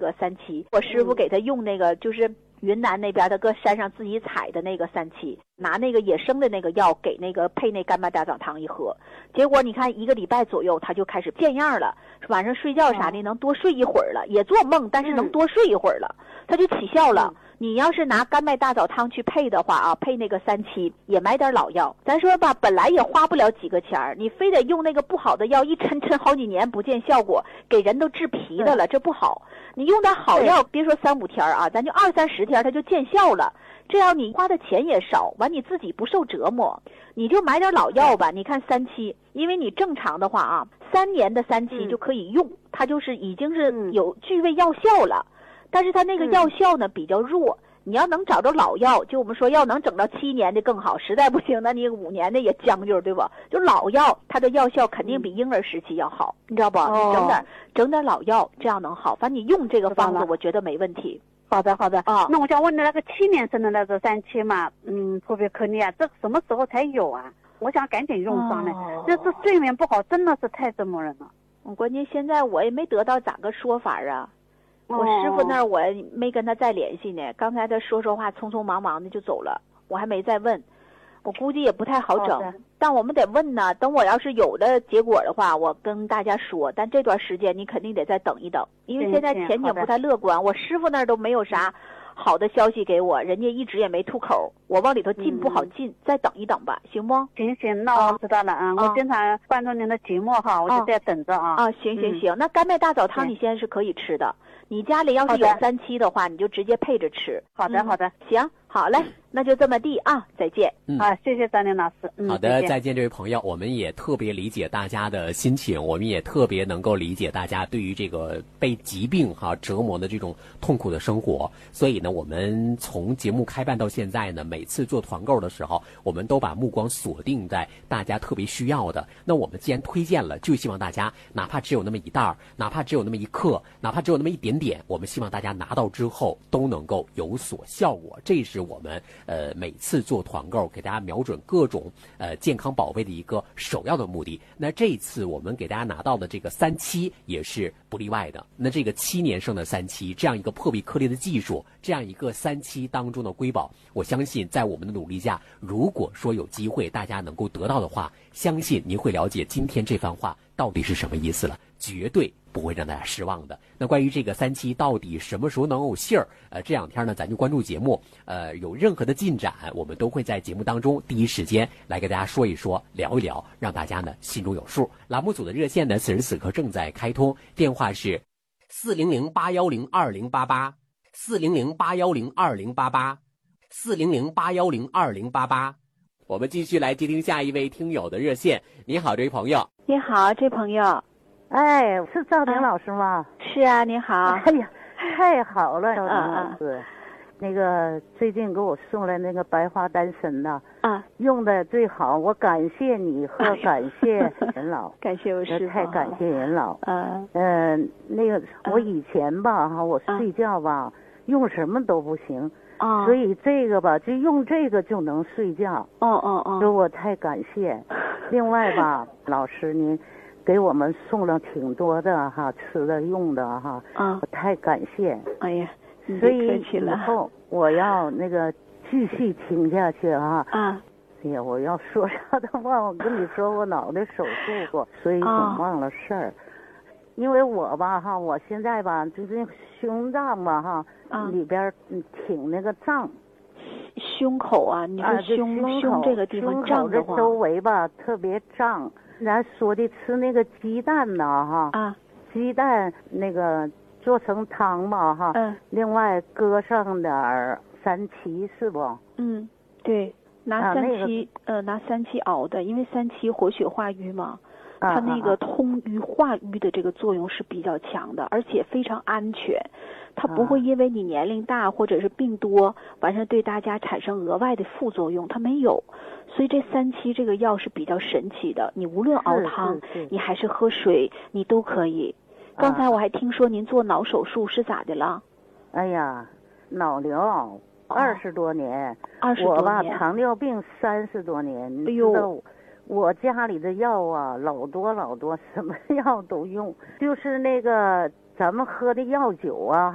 个三七，我师傅给他用那个就是云南那边他搁山上自己采的那个三七，拿那个野生的那个药给那个配那干麦大枣汤一喝，结果你看1个礼拜左右他就开始变样了，晚上睡觉啥的能多睡一会儿了，也做梦但是能多睡一会儿了，他就起效了。你要是拿干麦大枣汤去配的话啊，配那个三七也买点老药，咱说吧，本来也花不了几个钱儿，你非得用那个不好的药一抻好几年不见效果，给人都治皮的了，这不好。你用点好药，别说3、5天啊，咱就20、30天它就见效了，这样你花的钱也少，完你自己不受折磨。你就买点老药吧，你看三七，因为你正常的话啊，3年的三七就可以用，它就是已经是有具备药效了。但是它那个药效呢比较弱，你要能找着老药，就我们说要能整到7年的更好，实在不行那你5年的也将就，对吧？就老药它的药效肯定比婴儿时期要好，你知道不？你整点老药，这样能好。反正你用这个方子，我觉得没问题。 好的啊，那我想问的那个7年生的那个三七嘛，特别颗粒啊，这什么时候才有啊？我想赶紧用上呢，这睡眠不好真的是太折磨人了。 关键现在我也没得到咋个说法啊。我师傅那儿我没跟他再联系呢，刚才他说话匆匆忙忙的就走了，我还没再问，我估计也不太好整，但我们得问呢，等我要是有的结果的话我跟大家说，但这段时间你肯定得再等一等，因为现在前景不太乐观，我师傅那儿都没有啥好的消息给我，人家一直也没吐口，我往里头进不好进，再等一等吧，行不？ 行，那我知道了啊，我经常关注您的节目哈，我就在等着啊。 行，那干麦大枣汤你现在是可以吃的，你家里要是有三七的话，你就直接配着吃。 好的， 行，好嘞，那就这么地啊，再见。 谢谢张玲老师。 好的，再见，这位朋友，我们也特别理解大家的心情，我们也特别能够理解大家对于这个被疾病折磨的这种痛苦的生活。所以呢，我们从节目开办到现在呢，每次做团购的时候，我们都把目光锁定在大家特别需要的。那我们既然推荐了，就希望大家哪怕只有那么一袋，哪怕只有那么一克，哪怕只有那么一点点，我们希望大家拿到之后都能够有所效果。这是我们每次做团购给大家瞄准各种健康宝贝的一个首要的目的。那这一次我们给大家拿到的这个三七也是不例外的。那这个7年生的三七，这样一个破壁颗粒的技术，这样一个三七当中的瑰宝，我相信在我们的努力下，如果说有机会大家能够得到的话，相信您会了解今天这番话到底是什么意思了，绝对不会让大家失望的。那关于这个三七到底什么时候能有信儿，这2天呢咱就关注节目，有任何的进展，我们都会在节目当中第一时间来给大家说一说，聊一聊，让大家呢心中有数。栏目组的热线呢此时此刻正在开通，电话是400-810-2088，400-810-2088，400-810-2088。我们继续来接听下一位听友的热线。你好，这位朋友。 你好，这朋友。 哎，是赵玲老师吗？ 是啊，你好。 哎呀，太好了，赵玲老师。那个最近给我送来那个白花丹参呐，用的最好，我感谢你和感谢人老， 感谢我师父， 太感谢人老。那个我以前吧我睡觉吧用什么都不行。所以这个吧，就用这个就能睡觉。所以我太感谢。另外吧，老师您给我们送了挺多的吃的用的我太感谢。 哎呀， 所以以后我要那个继续听下去哎呀，我要说啥的话，我跟你说，我脑袋手术过，所以总忘了事儿。因为我吧我现在吧就是胸脏吧里边挺那个胀， 胸口啊，你说胸这个地方胀的话， 胸口这周围吧特别胀。咱说的吃那个鸡蛋呢鸡蛋那个做成汤吧另外搁上点三七是不？ 对，拿三七熬的，因为三七活血化瘀嘛。它那个通瘀化瘀的这个作用是比较强的，而且非常安全，它不会因为你年龄大或者是病多完事对大家产生额外的副作用，它没有。所以这三七这个药是比较神奇的，你无论熬汤你还是喝水你都可以。刚才我还听说您做脑手术是咋的了？ 哎呀，脑瘤20多年 ，20多年， 我吧糖尿病30多年。哎呦，我家里的药老多，什么药都用，就是那个咱们喝的药酒